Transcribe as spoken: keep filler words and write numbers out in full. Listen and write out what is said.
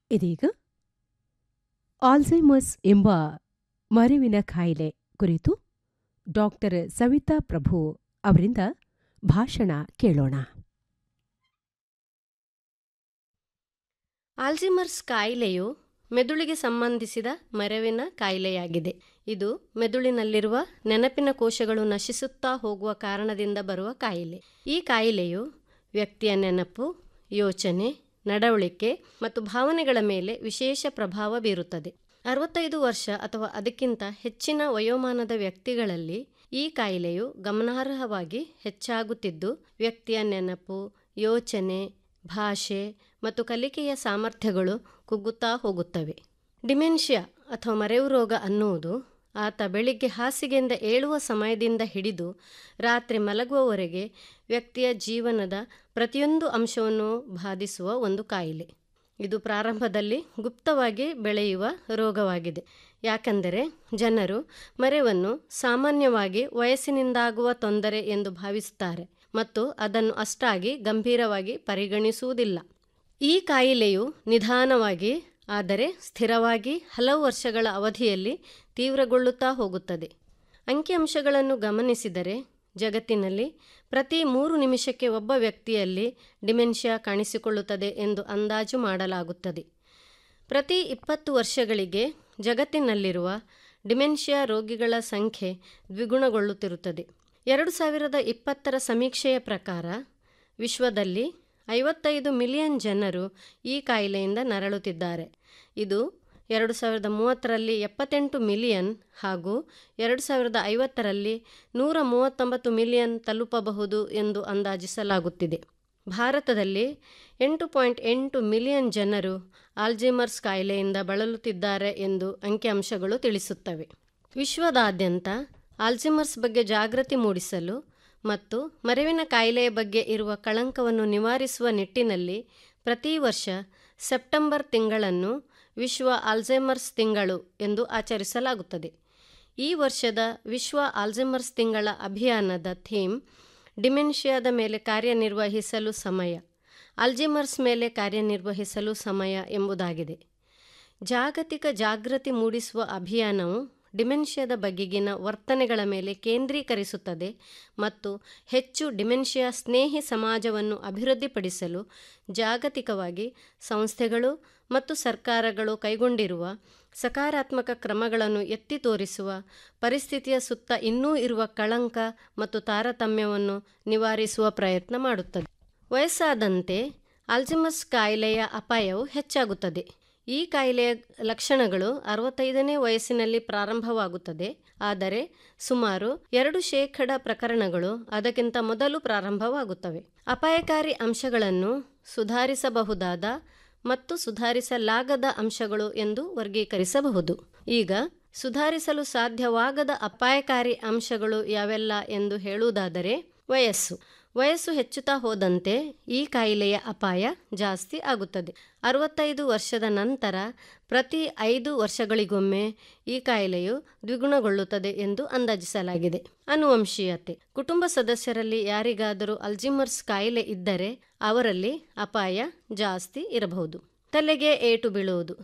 ಇದೀಗ ಆಲ್ಝೈಮರ್ಸ್ ಎಂಬ ಮರೆವಿನ ಕಾಯಿಲೆ ಕುರಿತು ಡಾಕ್ಟರ್ ಸವಿತಾ ಪ್ರಭು ಅವರಿಂದ ಭಾಷಣ ಕೇಳೋಣ. ಆಲ್ಝೈಮರ್ಸ್ ಕಾಯಿಲೆಯು ಮೆದುಳಿಗೆ ಸಂಬಂಧಿಸಿದ ಮರೆವಿನ ಕಾಯಿಲೆಯಾಗಿದೆ. ಇದು ಮೆದುಳಿನಲ್ಲಿರುವ ನೆನಪಿನ ಕೋಶಗಳು ನಶಿಸುತ್ತಾ ಹೋಗುವ ಕಾರಣದಿಂದ ಬರುವ ಕಾಯಿಲೆ. ಈ ಕಾಯಿಲೆಯು ವ್ಯಕ್ತಿಯ ನೆನಪು, ಯೋಚನೆ, ನಡವಳಿಕೆ ಮತ್ತು ಭಾವನೆಗಳ ಮೇಲೆ ವಿಶೇಷ ಪ್ರಭಾವ ಬೀರುತ್ತದೆ. ಅರವತ್ತೈದು ವರ್ಷ ಅಥವಾ ಅದಕ್ಕಿಂತ ಹೆಚ್ಚಿನ ವಯೋಮಾನದ ವ್ಯಕ್ತಿಗಳಲ್ಲಿ ಈ ಕಾಯಿಲೆಯು ಗಮನಾರ್ಹವಾಗಿ ಹೆಚ್ಚಾಗುತ್ತಿದ್ದು, ವ್ಯಕ್ತಿಯ ನೆನಪು, ಯೋಚನೆ, ಭಾಷೆ ಮತ್ತು ಕಲಿಕೆಯ ಸಾಮರ್ಥ್ಯಗಳು ಕುಗ್ಗುತ್ತಾ ಹೋಗುತ್ತವೆ. ಡಿಮೆನ್ಷಿಯಾ ಅಥವಾ ಮರೆವು ರೋಗ ಅನ್ನುವುದು ಆತ ಬೆಳಿಗ್ಗೆ ಹಾಸಿಗೆಯಿಂದ ಏಳುವ ಸಮಯದಿಂದ ಹಿಡಿದು ರಾತ್ರಿ ಮಲಗುವವರೆಗೆ ವ್ಯಕ್ತಿಯ ಜೀವನದ ಪ್ರತಿಯೊಂದು ಅಂಶವನ್ನು ಬಾಧಿಸುವ ಒಂದು ಕಾಯಿಲೆ. ಇದು ಪ್ರಾರಂಭದಲ್ಲಿ ಗುಪ್ತವಾಗಿ ಬೆಳೆಯುವ ರೋಗವಾಗಿದೆ. ಯಾಕೆಂದರೆ ಜನರು ಮರೆವನ್ನು ಸಾಮಾನ್ಯವಾಗಿ ವಯಸ್ಸಿನಿಂದಾಗುವ ತೊಂದರೆ ಎಂದು ಭಾವಿಸುತ್ತಾರೆ ಮತ್ತು ಅದನ್ನು ಅಷ್ಟಾಗಿ ಗಂಭೀರವಾಗಿ ಪರಿಗಣಿಸುವುದಿಲ್ಲ. ಈ ಕಾಯಿಲೆಯು ನಿಧಾನವಾಗಿ ಆದರೆ ಸ್ಥಿರವಾಗಿ ಹಲವು ವರ್ಷಗಳ ಅವಧಿಯಲ್ಲಿ ತೀವ್ರಗೊಳ್ಳುತ್ತಾ ಹೋಗುತ್ತದೆ. ಅಂಕಿಅಂಶಗಳನ್ನು ಗಮನಿಸಿದರೆ ಜಗತ್ತಿನಲ್ಲಿ ಪ್ರತಿ ಮೂರು ನಿಮಿಷಕ್ಕೆ ಒಬ್ಬ ವ್ಯಕ್ತಿಯಲ್ಲಿ ಡಿಮೆನ್ಷಿಯಾ ಕಾಣಿಸಿಕೊಳ್ಳುತ್ತದೆ ಎಂದು ಅಂದಾಜು ಮಾಡಲಾಗುತ್ತದೆ. ಪ್ರತಿ ಇಪ್ಪತ್ತು ವರ್ಷಗಳಿಗೆ ಜಗತ್ತಿನಲ್ಲಿರುವ ಡಿಮೆನ್ಷಿಯಾ ರೋಗಿಗಳ ಸಂಖ್ಯೆ ದ್ವಿಗುಣಗೊಳ್ಳುತ್ತಿರುತ್ತದೆ. ಎರಡು ಸಾವಿರದ ಇಪ್ಪತ್ತರ ಸಮೀಕ್ಷೆಯ ಪ್ರಕಾರ ವಿಶ್ವದಲ್ಲಿ ಐವತ್ತೈದು ಮಿಲಿಯನ್ ಜನರು ಈ ಕಾಯಿಲೆಯಿಂದ ನರಳುತ್ತಿದ್ದಾರೆ. ಇದು ಎರಡು ಸಾವಿರದ ಮೂವತ್ತರಲ್ಲಿ ಎಪ್ಪತ್ತೆಂಟು ಮಿಲಿಯನ್ ಹಾಗೂ ಎರಡು ಸಾವಿರದ ಐವತ್ತರಲ್ಲಿ ನೂರ ಮೂವತ್ತೊಂಬತ್ತು ಮಿಲಿಯನ್ ತಲುಪಬಹುದು ಎಂದು ಅಂದಾಜಿಸಲಾಗುತ್ತಿದೆ. ಭಾರತದಲ್ಲಿ ಎಂಟು ಪಾಯಿಂಟ್ ಎಂಟು ಮಿಲಿಯನ್ ಜನರು ಆಲ್ಝೈಮರ್ಸ್ ಕಾಯಿಲೆಯಿಂದ ಬಳಲುತ್ತಿದ್ದಾರೆ ಎಂದು ಅಂಕಿಅಂಶಗಳು ತಿಳಿಸುತ್ತವೆ. ವಿಶ್ವದಾದ್ಯಂತ ಆಲ್ಝೈಮರ್ಸ್ ಬಗ್ಗೆ ಜಾಗೃತಿ ಮೂಡಿಸಲು ಮತ್ತು ಮರೆವಿನ ಕಾಯಿಲೆಯ ಬಗ್ಗೆ ಇರುವ ಕಳಂಕವನ್ನು ನಿವಾರಿಸುವ ನಿಟ್ಟಿನಲ್ಲಿ ಪ್ರತಿ ವರ್ಷ ಸೆಪ್ಟೆಂಬರ್ ತಿಂಗಳನ್ನು ವಿಶ್ವ ಆಲ್ಝೈಮರ್ಸ್ ತಿಂಗಳು ಎಂದು ಆಚರಿಸಲಾಗುತ್ತದೆ. ಈ ವರ್ಷದ ವಿಶ್ವ ಆಲ್ಝೈಮರ್ಸ್ ತಿಂಗಳ ಅಭಿಯಾನದ ಥೀಮ್ ಡಿಮೆನ್ಷಿಯಾದ ಮೇಲೆ ಕಾರ್ಯನಿರ್ವಹಿಸಲು ಸಮಯ, ಆಲ್ಝೈಮರ್ಸ್ ಮೇಲೆ ಕಾರ್ಯನಿರ್ವಹಿಸಲು ಸಮಯ ಎಂಬುದಾಗಿದೆ. ಜಾಗತಿಕ ಜಾಗೃತಿ ಮೂಡಿಸುವ ಅಭಿಯಾನವು ಡಿಮೆನ್ಷಿಯಾದ ಬಗೆಗಿನ ವರ್ತನೆಗಳ ಮೇಲೆ ಕೇಂದ್ರೀಕರಿಸುತ್ತದೆ ಮತ್ತು ಹೆಚ್ಚು ಡಿಮೆನ್ಷಿಯಾ ಸ್ನೇಹಿ ಸಮಾಜವನ್ನು ಅಭಿವೃದ್ಧಿಪಡಿಸಲು ಜಾಗತಿಕವಾಗಿ ಸಂಸ್ಥೆಗಳು ಮತ್ತು ಸರ್ಕಾರಗಳು ಕೈಗೊಂಡಿರುವ ಸಕಾರಾತ್ಮಕ ಕ್ರಮಗಳನ್ನು ಎತ್ತಿ ತೋರಿಸುವ, ಪರಿಸ್ಥಿತಿಯ ಸುತ್ತ ಇನ್ನೂ ಇರುವ ಕಳಂಕ ಮತ್ತು ತಾರತಮ್ಯವನ್ನು ನಿವಾರಿಸುವ ಪ್ರಯತ್ನ ಮಾಡುತ್ತದೆ. ವಯಸ್ಸಾದಂತೆ ಆಲ್ಝೈಮರ್ಸ್ ಕಾಯಿಲೆಯ ಅಪಾಯವು ಹೆಚ್ಚಾಗುತ್ತದೆ. ಈ ಕಾಯಿಲೆಯ ಲಕ್ಷಣಗಳು ಅರವತ್ತೈದನೇ ವಯಸ್ಸಿನಲ್ಲಿ ಪ್ರಾರಂಭವಾಗುತ್ತದೆ, ಆದರೆ ಸುಮಾರು ಎರಡು ಶೇಕಡ ಪ್ರಕರಣಗಳು ಅದಕ್ಕಿಂತ ಮೊದಲು ಪ್ರಾರಂಭವಾಗುತ್ತವೆ. ಅಪಾಯಕಾರಿ ಅಂಶಗಳನ್ನು ಸುಧಾರಿಸಬಹುದಾದ ಮತ್ತು ಸುಧಾರಿಸಲಾಗದ ಅಂಶಗಳು ಎಂದು ವರ್ಗೀಕರಿಸಬಹುದು. ಈಗ ಸುಧಾರಿಸಲು ಸಾಧ್ಯವಾಗದ ಅಪಾಯಕಾರಿ ಅಂಶಗಳು ಯಾವೆಲ್ಲ ಎಂದು ಹೇಳುವುದಾದರೆ, ವಯಸ್ಸು ವಯಸ್ಸು ಹೆಚ್ಚುತ್ತಾ ಹೋದಂತೆ ಈ ಕಾಯಿಲೆಯ ಅಪಾಯ ಜಾಸ್ತಿ ಆಗುತ್ತದೆ. ಅರವತ್ತೈದು ವರ್ಷದ ನಂತರ ಪ್ರತಿ ಐದು ವರ್ಷಗಳಿಗೊಮ್ಮೆ ಈ ಕಾಯಿಲೆಯು ದ್ವಿಗುಣಗೊಳ್ಳುತ್ತದೆ ಎಂದು ಅಂದಾಜಿಸಲಾಗಿದೆ. ಅನುವಂಶೀಯತೆ ಕುಟುಂಬ ಸದಸ್ಯರಲ್ಲಿ ಯಾರಿಗಾದರೂ ಆಲ್ಝೈಮರ್ಸ್ ಕಾಯಿಲೆ ಇದ್ದರೆ ಅವರಲ್ಲಿ ಅಪಾಯ ಜಾಸ್ತಿ ಇರಬಹುದು. ತಲೆಗೆ ಏಟು ಬೀಳುವುದು,